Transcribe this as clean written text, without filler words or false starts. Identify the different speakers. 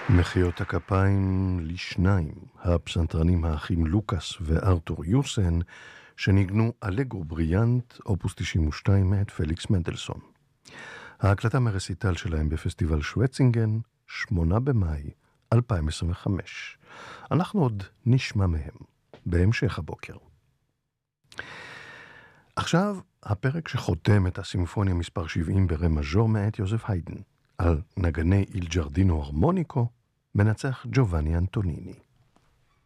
Speaker 1: מחיאות הכפיים לשניים, הפסנתרנים האחים לוקאס וארתור יוסן, שניגנו אלגרו בריאנט, אופוס 92 מאת פליקס מנדלסון. ההקלטה מרסיטל שלהם בפסטיבל שווצינגן, 8 במאי 2025. אנחנו עוד נשמע מהם בהמשך הבוקר. עכשיו, הפרק שחותם את הסימפוניה מספר 70 ברה מז'ור מאת יוזף היידן. על נגני איל ג'רדינו הרמוניקו מנצח ג'ובאני אנטוניני.